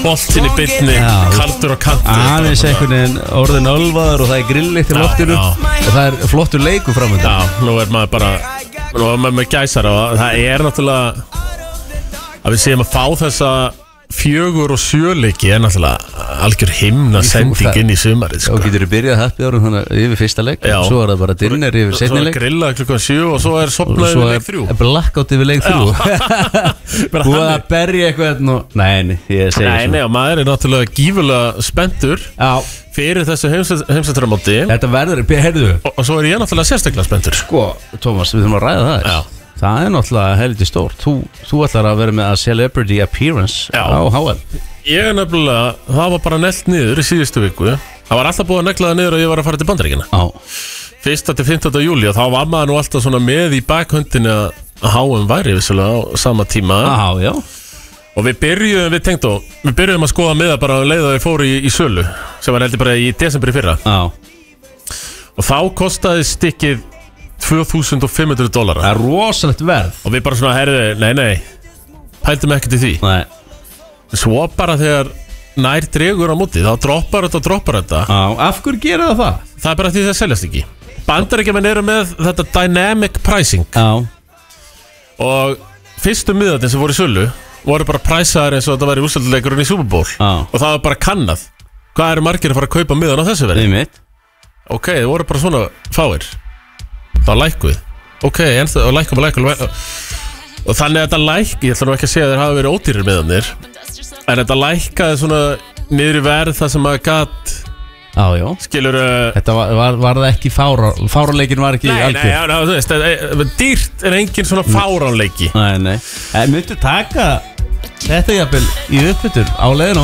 boltinn í byrni, kaldur á kanti. Aðeins einhvern veginn orðin ölvaður og það er grilllikt í loftinu og það er flottur leikur framöndan. Já, nú er maður bara, nú er maður með gæsar og það er náttúrulega að við séum að fá þessa 4 og 7 leiki er náttúrulega algjör himna sending inn í sumarið sko. Og getur þú byrjað happy árum þannig yfir fyrsta leik og svo er það bara dinner yfir seinni leik. Svo er grillað klukkan 7 og svo er sopnað yfir leik 3. Og svo er blackout yfir leik 3. Búið að berja eitthvað Nei, ég segi svo. Nei, og maður er náttúrulega gífurlega spenntur fyrir þessu heimsmeistaramóti. Þetta verður, heyrðu. Og svo er ég náttúrulega sérstaklega spenntur. Sko, Tómas, við þurfum að ræða það. Já. Það er náttúrulega heldur stórt. Þú ætlar að vera með að celebrity appearance á HM. Ég er nefnilega, það var bara neglt niður í síðustu viku. Það var alltaf búið að negla það niður að ég var að fara til Bandaríkjanna. 1. til 15. júlí og þá var maður nú alltaf svona með í bakhöndinni að HM væri vissulega á sama tíma. Já. Og við byrjuðum að skoða með það bara að leiða þau fóru í sölu sem var heldur bara í desember í fyrra. Og þá kostaði stikkið $2,500. Það er rosalegt verð. Og við bara svona, herðu, nei pæltum ekkert í því. Nei. Svo bara þegar nær dregur á móti, þá droppar þetta. Af hverju gera það? Það er bara því það seljast ekki. Bandaríkjamenn eru með þetta dynamic pricing. Og fyrstu miðarnir sem voru í sölu voru bara præsaðar eins og þetta væri úrslitaleikurinn í Super Bowl. Og það var bara kannað. Hvað eru margir að fara að kaupa miðan á þessu verði? Einmitt. Ok, það voru bara svona fáir. Það lækkuð. Ok, og lækkum og þannig að þetta ég ætla nú ekki að segja að þeir hafa verið ódýrir miðarnir, en þetta lækkaði svona niður í verð það sem að gat skilur þetta var það ekki fáránleikin var ekki algjör. Nei, þú veist, dýrt er engin svona fáránleiki. Nei, myndu taka þetta jafnvel í uppbytun á leiðinu